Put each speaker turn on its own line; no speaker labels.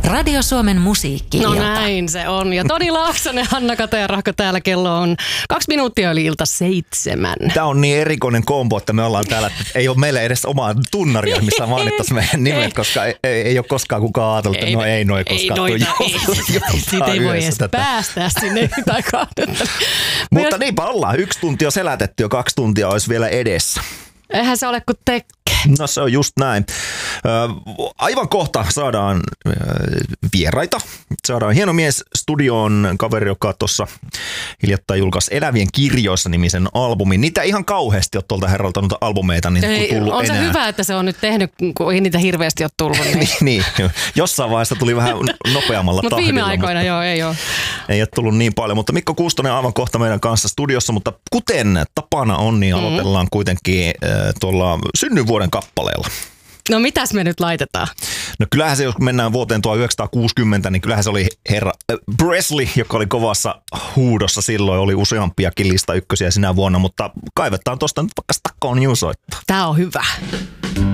Radio Suomen musiikki-ilta.
No näin se on. Ja Toni Laaksonen, Hanna Katajärahko täällä. Kello on 2 minuuttia yli ilta 7.
Tämä on niin erikoinen kombo, että me ollaan täällä, ei ole meillä edes omaa tunnaria, missä mainittaisiin meidän nimet, koska ei ole koskaan kukaan ajatellut, että ei koskaan.
Siitä ei voi edes päästä sinne tai kahdet.
Mutta niinpä ollaan. 1 tunti on selätetty ja 2 tuntia olisi vielä edessä.
Eihän se ole kuin tekke.
No se on just näin. Aivan kohta saadaan vieraita. Saadaan hieno mies studioon, kaveri, joka tuossa hiljattain julkaisi Elävien kirjoissa -nimisen albumin. Niitä ihan kauheasti ole tuolta herralta noita albumeita niin tullut
on
enää.
Se hyvä, että se on nyt tehnyt, kun ei niitä hirveästi ole tullut.
niin, jossain vaiheessa tuli vähän nopeammalla tahdilla.
Viime aikoina ei ole.
Ei ole tullut niin paljon, mutta Mikko Kuustonen aivan kohta meidän kanssa studiossa, mutta kuten tapana on, niin aloitellaan kuitenkin tuolla synnyinvuoden kappaleella.
No mitäs me nyt laitetaan?
No kyllähän se, jos mennään vuoteen 1960, niin kyllähän se oli herra Presley, joka oli kovassa huudossa silloin. Oli useampiakin lista ykkösiä sinä vuonna, mutta kaivetaan tuosta nyt vaikka Stack on You -soittaa.
Tää on hyvä.